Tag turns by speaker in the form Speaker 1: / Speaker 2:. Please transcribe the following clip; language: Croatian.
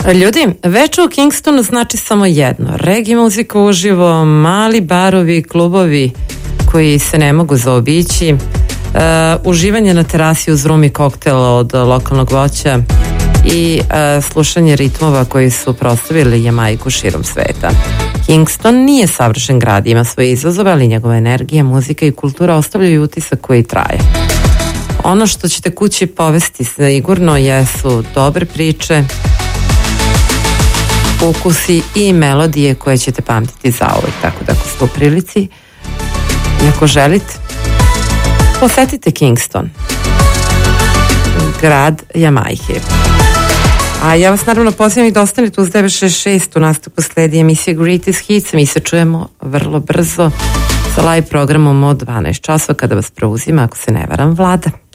Speaker 1: Ljudi, veče u Kingstonu znači samo jedno. Reggae muzika uživo, mali barovi, klubovi koji se ne mogu zaobići, uživanje na terasi uz rum i koktel od lokalnog voća i slušanje ritmova koji su proslavili Jamajku širom sveta. Kingston nije savršen grad, ima svoje izazove, ali njegova energija, muzika i kultura ostavljaju utisak koji traje. Ono što ćete kući povesti sigurno jesu dobre priče, ukusi i melodije koje ćete pamtiti zauvek. Tako da ako ste u prilici i ako želite, posetite Kingston, grad Jamajke. A ja vas naravno pozivam i da ostanete uz 966. U nastupu sledi emisija Greatest Hits. Mi se čujemo vrlo brzo sa live programom od 12 časova kada vas preuzima, ako se ne varam, Vlada.